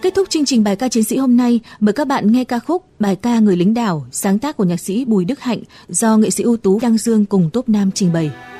Kết thúc chương trình bài ca chiến sĩ hôm nay, mời các bạn nghe ca khúc Bài ca Người lính đảo, sáng tác của nhạc sĩ Bùi Đức Hạnh do nghệ sĩ ưu tú Đăng Dương cùng Tốp Nam trình bày.